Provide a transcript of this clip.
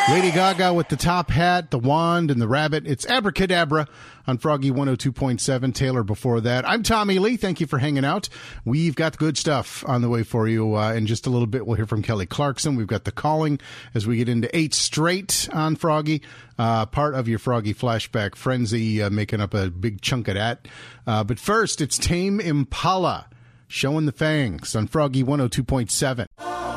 Lady Gaga with the top hat, the wand, and the rabbit. It's Abracadabra on Froggy 102.7. Taylor before that. I'm Tommy Lee. Thank you for hanging out. We've got good stuff on the way for you. In just a little bit, we'll hear from Kelly Clarkson. We've got The Calling as we get into 8 straight on Froggy. Part of your Froggy Flashback Frenzy, making up a big chunk of that. But first, it's Tame Impala showing the fangs on Froggy 102.7.